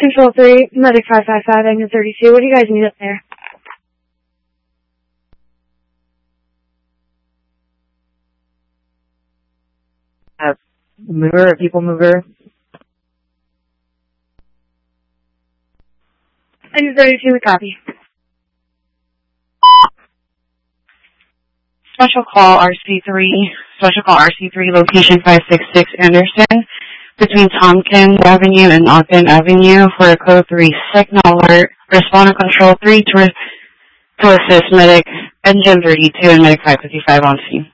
Control 3, Medic 555, Engine 32. What do you guys need up there? Mover, a people mover. Engine 32, we copy. Special call RC3, location 566 Anderson, between Tompkins Avenue and Ogden Avenue for a code 3 signal alert. Respond to Control 3 to assist Medic Engine 32 and Medic 555 on scene.